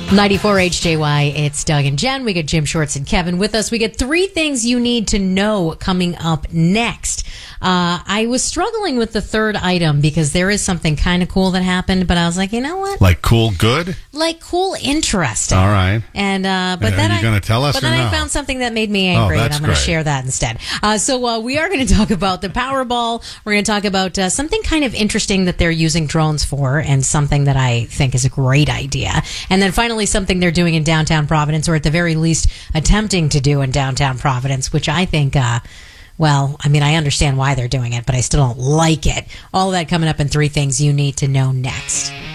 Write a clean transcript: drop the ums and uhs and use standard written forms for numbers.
94 HJY, it's Doug and Jen. We got Jim Shorts and Kevin with us. We get 3 things you need to know coming up next. I was struggling with the third item because there is something kind of cool that happened, but I was like, you know what? Like cool good? Like cool interesting. All right. And but are then you going to tell us But then or I no? found something that made me angry, and I'm going to share that instead. So we are going to talk about the Powerball. We're going to talk about something kind of interesting that they're using drones for, and something that I think is a great idea. And then finally, something they're doing in downtown Providence, or at the very least attempting to do in downtown Providence, which I think, well, I mean, I understand why they're doing it, but I still don't like it. All of that coming up in 3 things you need to know next.